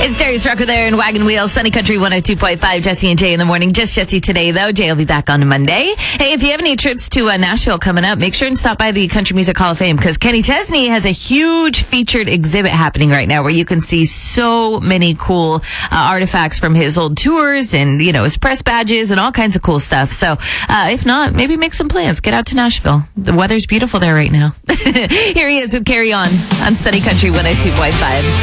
It's Darius Rucker there in Wagon Wheel, Sunny Country 102.5, Jesse and Jay in the morning. Just Jesse today, though. Jay will be back on Monday. Hey, if you have any trips to Nashville coming up, make sure and stop by the Country Music Hall of Fame, because Kenny Chesney has a huge featured exhibit happening right now where you can see so many cool artifacts from his old tours and, you know, his press badges and all kinds of cool stuff. So if not, maybe make some plans. Get out to Nashville. The weather's beautiful there right now. Here he is with Carry On Steady Country 102.5.